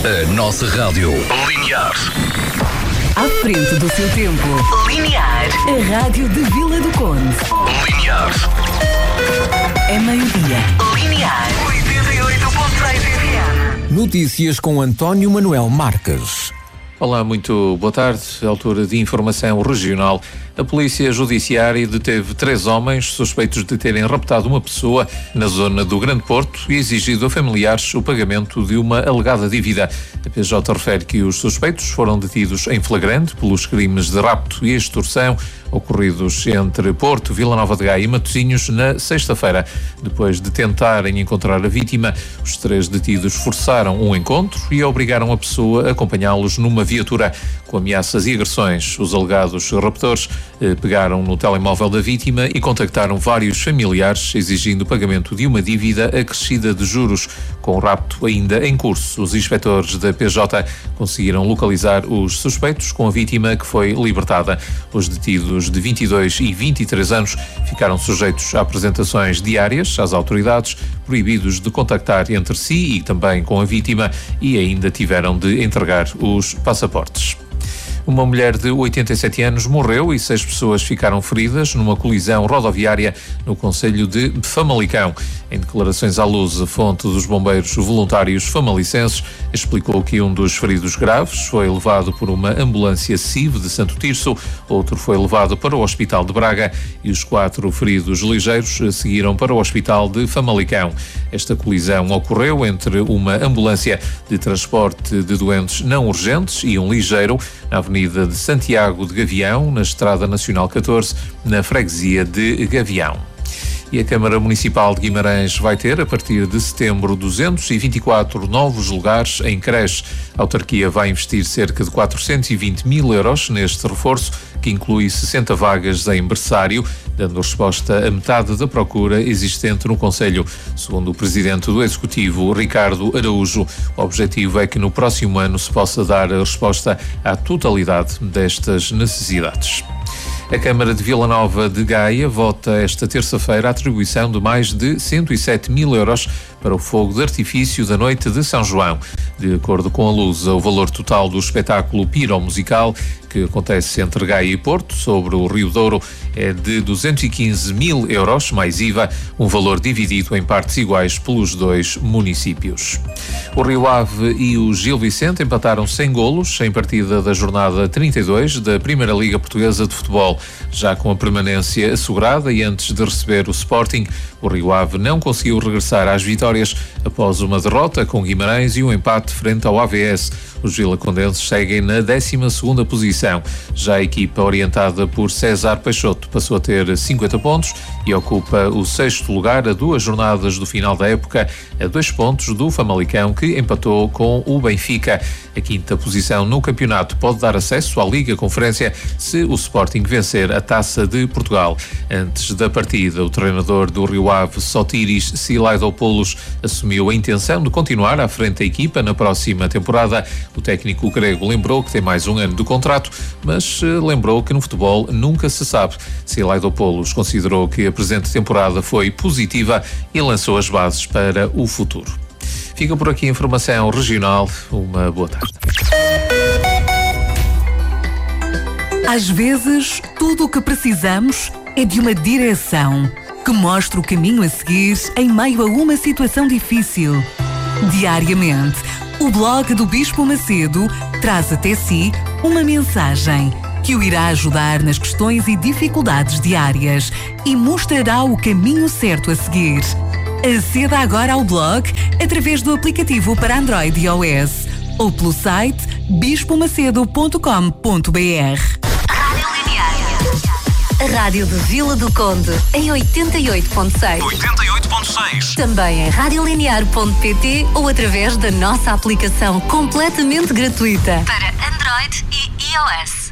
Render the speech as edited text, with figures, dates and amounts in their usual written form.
A nossa rádio linear. À frente do seu tempo. Linear. A rádio de Vila do Conde. Linear. É meio-dia. Linear. 88.6 FM. Notícias com António Manuel Marques. Olá, muito boa tarde. Altura de informação regional. A Polícia Judiciária deteve 3 homens suspeitos de terem raptado uma pessoa na zona do Grande Porto e exigido a familiares o pagamento de uma alegada dívida. A PJ refere que os suspeitos foram detidos em flagrante pelos crimes de rapto e extorsão ocorridos entre Porto, Vila Nova de Gaia e Matosinhos na sexta-feira. Depois de tentarem encontrar a vítima, os 3 detidos forçaram um encontro e obrigaram a pessoa a acompanhá-los numa viatura. Com ameaças e agressões, os alegados raptores pegaram no telemóvel da vítima e contactaram vários familiares exigindo o pagamento de uma dívida acrescida de juros. Com o rapto ainda em curso, os inspectores da PJ conseguiram localizar os suspeitos com a vítima que foi libertada. Os detidos de 22 e 23 anos ficaram sujeitos a apresentações diárias às autoridades, proibidos de contactar entre si e também com a vítima, e ainda tiveram de entregar os passaportes. Uma mulher de 87 anos morreu e 6 pessoas ficaram feridas numa colisão rodoviária no concelho de Famalicão. Em declarações à Luz, a fonte dos bombeiros voluntários famalicenses explicou que um dos feridos graves foi levado por uma ambulância CIV de Santo Tirso, outro foi levado para o Hospital de Braga e os 4 feridos ligeiros seguiram para o Hospital de Famalicão. Esta colisão ocorreu entre uma ambulância de transporte de doentes não urgentes e um ligeiro na Avenida de Santiago de Gavião, na Estrada Nacional 14, na freguesia de Gavião. E a Câmara Municipal de Guimarães vai ter, a partir de setembro, 224 novos lugares em creche. A autarquia vai investir cerca de 420 mil euros neste reforço, que inclui 60 vagas em berçário, dando resposta a metade da procura existente no concelho. Segundo o presidente do Executivo, Ricardo Araújo, o objetivo é que no próximo ano se possa dar a resposta à totalidade destas necessidades. A Câmara de Vila Nova de Gaia vota esta terça-feira a atribuição de mais de 107 mil euros para o fogo de artifício da noite de São João. De acordo com a Luz, o valor total do espetáculo piromusical, que acontece entre Gaia e Porto, sobre o Rio Douro, é de 215 mil euros, mais IVA, um valor dividido em partes iguais pelos 2 municípios. O Rio Ave e o Gil Vicente empataram sem golos em partida da jornada 32 da Primeira Liga Portuguesa de Futebol. Já com a permanência assegurada e antes de receber o Sporting, o Rio Ave não conseguiu regressar às vitórias após uma derrota com Guimarães e um empate frente ao AVS. Os vilacondenses seguem na 12ª posição. Já a equipa orientada por César Peixoto passou a ter 50 pontos e ocupa o 6º lugar a 2 jornadas do final da época, a 2 pontos do Famalicão, que empatou com o Benfica. A 5ª posição no campeonato pode dar acesso à Liga Conferência se o Sporting vencer a Taça de Portugal. Antes da partida, o treinador do Rio Ave, Sotiris Silaidopoulos, assumiu a intenção de continuar à frente da equipa na próxima temporada. O técnico grego lembrou que tem mais um ano de contrato, mas lembrou que no futebol nunca se sabe. Silaidopoulos considerou que a presente temporada foi positiva e lançou as bases para o futuro. Fica por aqui a informação regional. Uma boa tarde. Às vezes, tudo o que precisamos é de uma direção que mostre o caminho a seguir em meio a uma situação difícil. Diariamente, o blog do Bispo Macedo traz até si uma mensagem que o irá ajudar nas questões e dificuldades diárias e mostrará o caminho certo a seguir. Aceda agora ao blog através do aplicativo para Android e iOS ou pelo site bispomacedo.com.br. Rádio Linear. A rádio de Vila do Conde em 88.6. 88.6. Também em radiolinear.pt ou através da nossa aplicação completamente gratuita para Android e iOS.